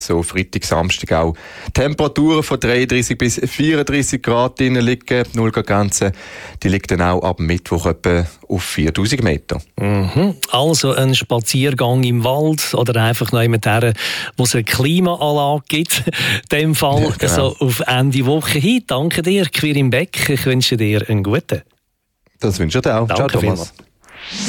so Freitag, Samstag auch Temperaturen von 33 bis 34 Grad drinnen liegen. Die Nullgrenze, die liegt dann auch ab Mittwoch etwa auf 4000 Meter. Also ein Spaziergang im Wald oder einfach noch jemand her, wo es eine Klimaanlage gibt. In dem Fall ja, genau. So auf Ende Woche hin. Danke dir, Quirin Beck. Ich wünsche dir einen guten. Das wünsche ich dir auch. Danke. Ciao, Thomas.